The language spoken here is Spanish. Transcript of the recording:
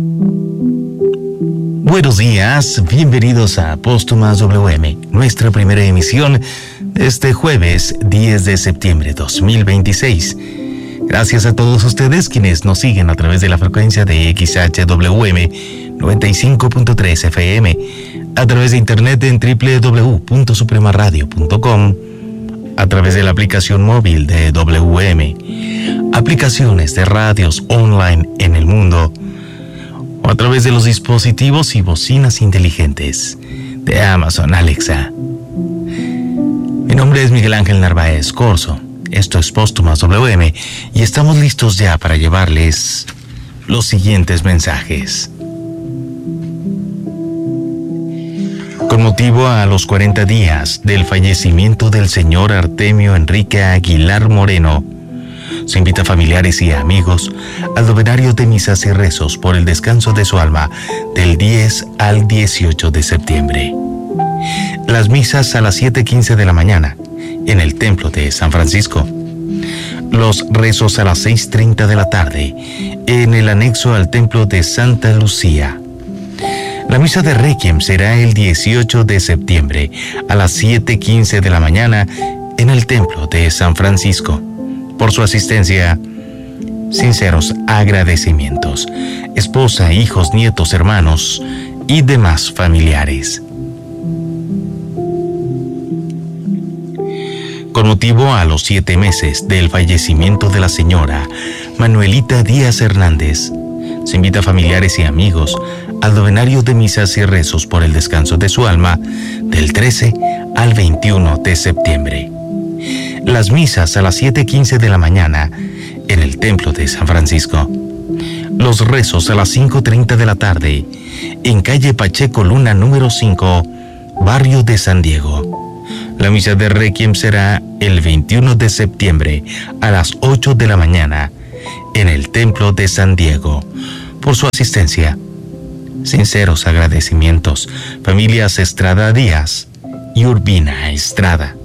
Buenos días, bienvenidos a Póstumas WM, nuestra primera emisión este jueves 10 de septiembre 2026. Gracias a todos ustedes quienes nos siguen a través de la frecuencia de XHWM 95.3 FM, a través de internet en www.supremaradio.com, a través de la aplicación móvil de WM, aplicaciones de radios online en el mundo, o a través de los dispositivos y bocinas inteligentes de Amazon Alexa. Mi nombre es Miguel Ángel Narváez Corzo. Esto es Póstumas WM y estamos listos ya para llevarles los siguientes mensajes. Con motivo a los 40 días del fallecimiento del señor Artemio Enrique Aguilar Moreno, se invita a familiares y amigos al novenario de misas y rezos por el descanso de su alma del 10 al 18 de septiembre. Las misas a las 7:15 de la mañana en el templo de San Francisco. Los rezos a las 6:30 de la tarde en el anexo al templo de Santa Lucía. La misa de Requiem será el 18 de septiembre a las 7:15 de la mañana en el templo de San Francisco. Por su asistencia, sinceros agradecimientos. Esposa, hijos, nietos, hermanos y demás familiares. Con motivo a los 7 meses del fallecimiento de la señora Manuelita Díaz Hernández, se invita a familiares y amigos al novenario de misas y rezos por el descanso de su alma del 13 al 21 de septiembre. Las misas a las 7:15 de la mañana en el templo de San Francisco. Los rezos a las 5:30 de la tarde en calle Pacheco Luna número 5, barrio de San Diego. La misa de Requiem será el 21 de septiembre a las 8 de la mañana en el templo de San Diego. Por su asistencia, sinceros agradecimientos, familias Estrada Díaz y Urbina Estrada.